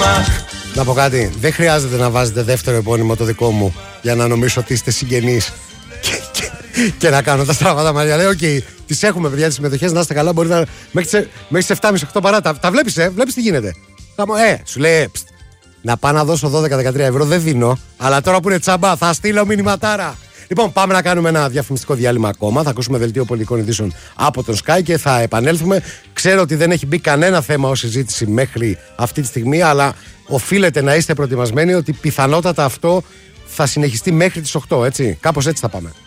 Να πω κάτι. Δεν χρειάζεται να βάζετε δεύτερο επώνυμο το δικό μου για να νομίζω ότι είστε συγγενείς και να κάνω τα στραβά τα μαλλιά. Λέει, οκ, τις έχουμε παιδιά τις συμμετοχές, να είστε καλά. Μπορεί να. Μέχρι τις 7.30-8 παρά. Τα βλέπεις, βλέπεις τι γίνεται. Σου λέει, να πάω να δώσω 12-13 ευρώ, δεν δίνω. Αλλά τώρα που είναι τσάμπα, θα στείλω μηνυματάρα. Λοιπόν, πάμε να κάνουμε ένα διαφημιστικό διάλειμμα ακόμα. Θα ακούσουμε δελτίο πολιτικών ειδήσεων από τον Sky και θα επανέλθουμε. Ξέρω ότι δεν έχει μπει κανένα θέμα ως συζήτηση μέχρι αυτή τη στιγμή, αλλά οφείλετε να είστε προετοιμασμένοι ότι πιθανότατα αυτό θα συνεχιστεί μέχρι τις 8, έτσι. Κάπως έτσι θα πάμε.